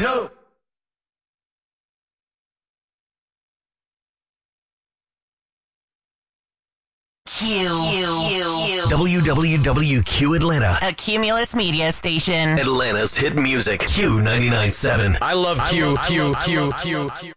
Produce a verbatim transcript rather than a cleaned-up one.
up. Q. Q. W W W Q Atlanta. A Cumulus media station. Atlanta's hit music. Q ninety-nine point seven. I love Q, Q, Q, Q, Q.